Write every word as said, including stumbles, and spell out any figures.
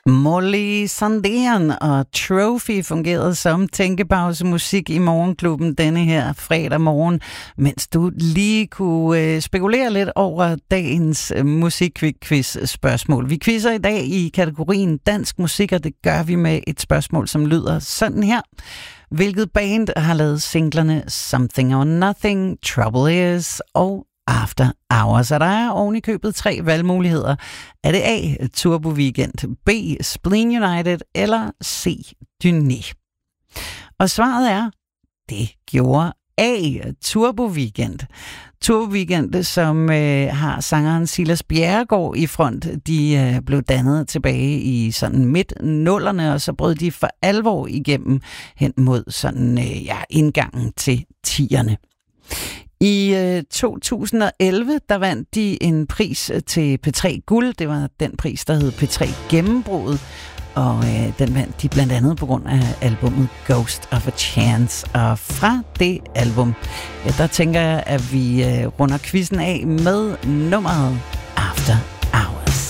Molly Sandén og Trophy fungerede som tænkepausemusik i Morgenklubben denne her fredag morgen, mens du lige kunne øh, spekulere lidt over dagens øh, musikquiz-spørgsmål. Vi quizzer i dag i kategorien dansk musik, og det gør vi med et spørgsmål, som lyder sådan her. Hvilket band har lavet singlerne Something or Nothing, Trouble Is og After Hours? Og der er oven i købet tre valgmuligheder. Er det A, Turbo Weekend, B, Spleen United eller C, Dyné? Og svaret er, det gjorde A, Turbo Weekend. Turbo Weekend, som øh, har sangeren Silas Bjerregaard i front, de øh, blev dannet tilbage i sådan midt-nullerne, og så brød de for alvor igennem hen mod sådan øh, ja, indgangen til tierne. I øh, to tusind og elleve, der vandt de en pris til P tre Guld. Det var den pris, der hed P tre Gennembruddet. Og øh, den vandt de blandt andet på grund af albumet Ghost of a Chance. Og fra det album, ja, der tænker jeg, at vi øh, runder quizzen af med nummeret After